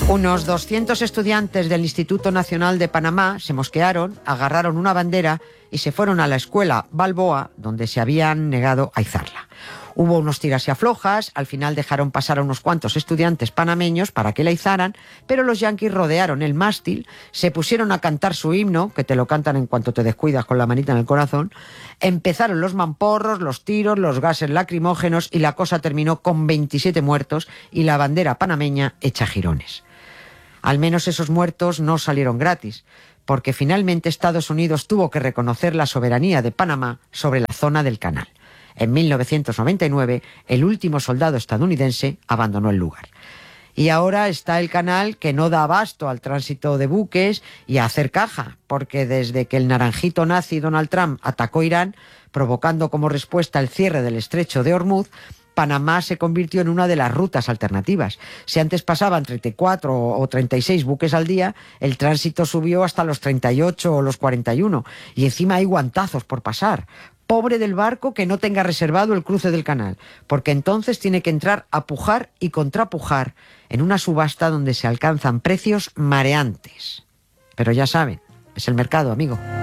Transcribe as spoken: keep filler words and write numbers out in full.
Unos doscientos estudiantes del Instituto Nacional de Panamá se mosquearon, agarraron una bandera y se fueron a la escuela Balboa, donde se habían negado a izarla. Hubo unos tiras y aflojas, al final dejaron pasar a unos cuantos estudiantes panameños para que la izaran, pero los yanquis rodearon el mástil, se pusieron a cantar su himno, que te lo cantan en cuanto te descuidas con la manita en el corazón, empezaron los mamporros, los tiros, los gases lacrimógenos y la cosa terminó con veintisiete muertos y la bandera panameña hecha jirones. Al menos esos muertos no salieron gratis, porque finalmente Estados Unidos tuvo que reconocer la soberanía de Panamá sobre la zona del canal. En mil novecientos noventa y nueve, el último soldado estadounidense abandonó el lugar. Y ahora está el canal que no da abasto al tránsito de buques y a hacer caja, porque desde que el naranjito nazi Donald Trump atacó Irán, provocando como respuesta el cierre del estrecho de Hormuz, Panamá se convirtió en una de las rutas alternativas. Si antes pasaban treinta y cuatro o treinta y seis buques al día, el tránsito subió hasta los treinta y ocho o los cuarenta y uno. Y encima hay guantazos por pasar. Pobre del barco que no tenga reservado el cruce del canal, porque entonces tiene que entrar a pujar y contrapujar en una subasta donde se alcanzan precios mareantes. Pero ya saben, es el mercado, amigo.